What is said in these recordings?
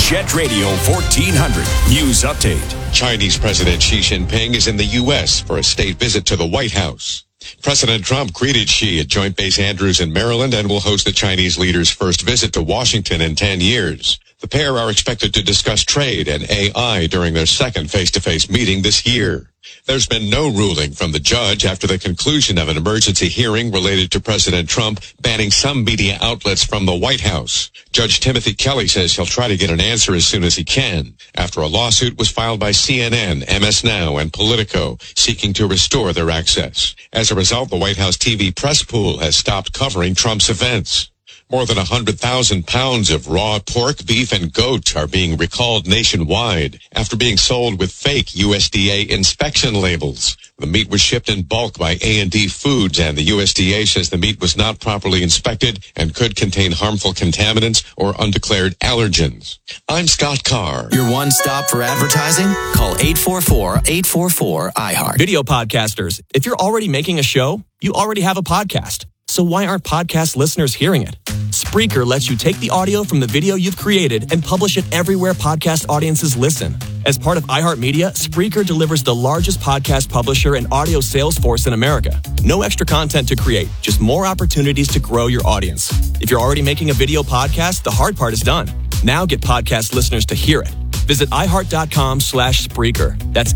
Jet Radio 1400 News Update. Chinese President Xi Jinping is in the U.S. for a state visit to the White House. President Trump greeted Xi at Joint Base Andrews in Maryland and will host the Chinese leader's first visit to Washington in 10 years. The pair are expected to discuss trade and AI during their second face-to-face meeting this year. There's been no ruling from the judge after the conclusion of an emergency hearing related to President Trump banning some media outlets from the White House. Judge Timothy Kelly says he'll try to get an answer as soon as he can, after a lawsuit was filed by CNN, MS Now, and Politico, seeking to restore their access. As a result, the White House TV press pool has stopped covering Trump's events. More than 100,000 pounds of raw pork, beef, and goat are being recalled nationwide after being sold with fake USDA inspection labels. The meat was shipped in bulk by A&D Foods, and the USDA says the meat was not properly inspected and could contain harmful contaminants or undeclared allergens. I'm Scott Carr. Your one stop for advertising? Call 844-844-IHEART. Video podcasters, if you're already making a show, you already have a podcast. So why aren't podcast listeners hearing it? Spreaker lets you take the audio from the video you've created and publish it everywhere podcast audiences listen. As part of iHeartMedia, Spreaker delivers the largest podcast publisher and audio sales force in America. No extra content to create, just more opportunities to grow your audience. If you're already making a video podcast, the hard part is done. Now get podcast listeners to hear it. Visit iHeart.com/Spreaker. That's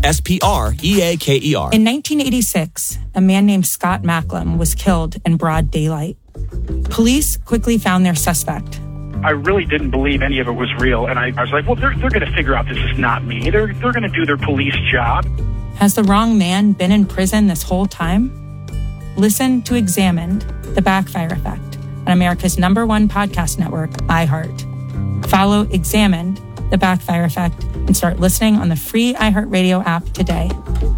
SPREAKER. In 1986, a man named Scott Macklem was killed in broad daylight. Police quickly found their suspect. I really didn't believe any of it was real, and I was like, well, they're going to figure out this is not me. They're going to do their police job. Has the wrong man been in prison this whole time? Listen to Examined, The Backfire Effect, on America's #1 podcast network, iHeart. Follow Examined, The Backfire Effect, and start listening on the free iHeartRadio app today.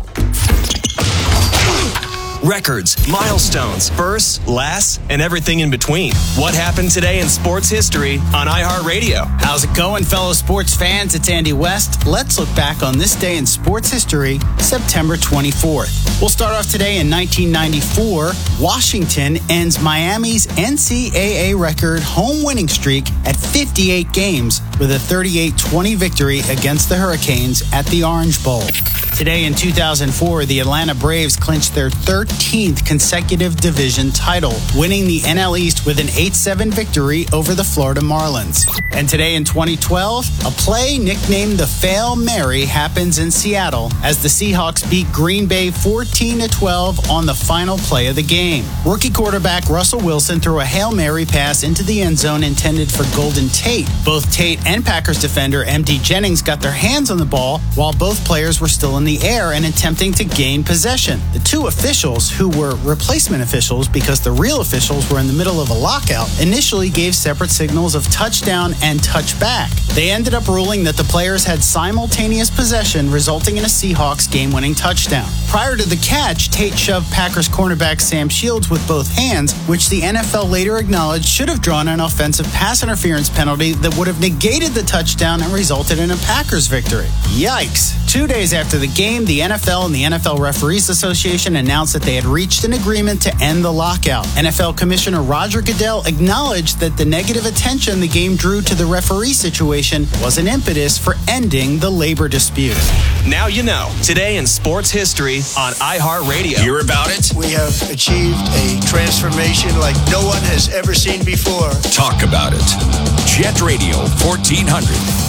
Records, milestones, firsts, lasts, and everything in between. What happened today in sports history on iHeartRadio? How's it going, fellow sports fans? It's Andy West. Let's look back on this day in sports history, September 24th. We'll start off today in 1994. Washington ends Miami's NCAA record home winning streak at 58 games with a 38-20 victory against the Hurricanes at the Orange Bowl. Today in 2004, the Atlanta Braves clinched their 13th consecutive division title, winning the NL East with an 8-7 victory over the Florida Marlins. And today in 2012, a play nicknamed the Fail Mary happens in Seattle as the Seahawks beat Green Bay 14-12 on the final play of the game. Rookie quarterback Russell Wilson threw a Hail Mary pass into the end zone intended for Golden Tate. Both Tate and Packers defender M.D. Jennings got their hands on the ball while both players were still in the air and attempting to gain possession. The two officials, who were replacement officials because the real officials were in the middle of a lockout, initially gave separate signals of touchdown and touchback. They ended up ruling that the players had simultaneous possession, resulting in a Seahawks game-winning touchdown. Prior to the catch, Tate shoved Packers cornerback Sam Shields with both hands, which the NFL later acknowledged should have drawn an offensive pass interference penalty that would have negated the touchdown and resulted in a Packers victory. Yikes. 2 days after the game, the NFL and the NFL Referees Association announced that they had reached an agreement to end the lockout. NFL Commissioner Roger Goodell acknowledged that the negative attention the game drew to the referee situation was an impetus for ending the labor dispute. Now you know. Today in sports history on iHeartRadio. Hear about it? We have achieved a transformation like no one has ever seen before. Talk about it. Jet Radio 1400.